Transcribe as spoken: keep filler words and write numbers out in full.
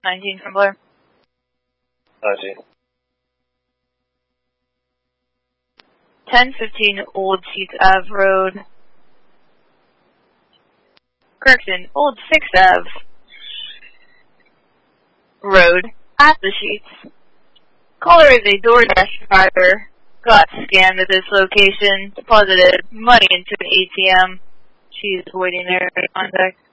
nineteen from Blair. nineteen. ten fifteen Old Sheets Ave Road. Correction, Old sixth Ave Road, at the Sheets. Caller is a DoorDash driver. Got scammed at this location. Deposited money into an A T M. She's waiting there for contact.